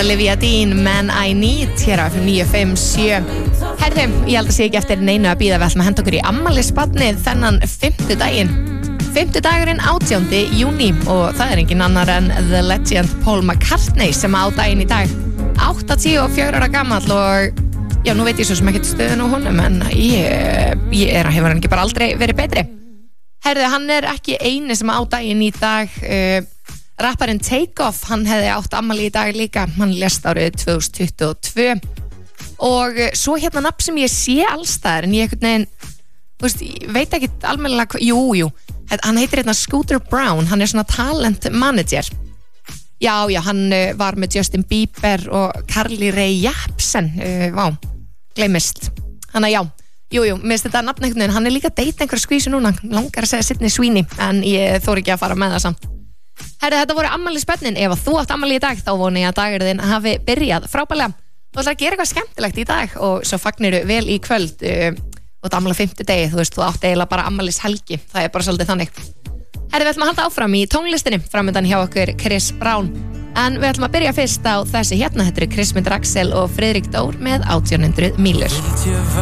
Olivia Dean, Man I Need hér á FM 957. Herðu, ég held að sé ekki eftir neinu að bíða, við ætlum að henda okkur í afmælisbarnið þennan 5. daginn. 5. dagurinn 18. júní og það er engin annar en The Legend Paul McCartney sem á daginn í dag. 84 ára gamall og já, nú veit ég svo sem ekkert stöðun á honum en hefur hann ekki bara aldrei verið betri. Herðu, hann er ekki eini sem á daginn í dag. Rapparinn Takeoff, hann hefði átt afmæli í dag líka, hann lést árið 2022 og svo hérna nafn sem ég sé allstaðar en ég einhvern veginn, þú veist, ég veit ekki almennilega, jú, hann heitir hérna Scooter Brown, hann er svona talent manager. Já, hann var með Justin Bieber og Carly Rae Jepsen, gleymist. Hann að jú, mér finnst þetta nafn einhvern veginn, hann er líka að deyta einhverja skvísu núna, langar að segja Sydney Sweeney en ég þori ekki að fara með það samt. Herri, þetta voru afmælisbörnin. Ef þú átt afmæli í dag þá vona ég að dagurinn þinn hafi byrjað frábærlega. Þú ætlar að gera eitthvað skemmtilegt í dag og svo fagniru vel í kvöld og þetta afmæli 5. degi, þú veist, þú átt eiginlega bara afmælishelgi, það er bara svolítið þannig. Herri, við ætlum að halda áfram í tónlistinni framöndan hjá okkur Chris Brown en við ætlum að byrja fyrst á þessi hérna, þetta eru Chris Axel og Friðrik Dór með 1800 mílur.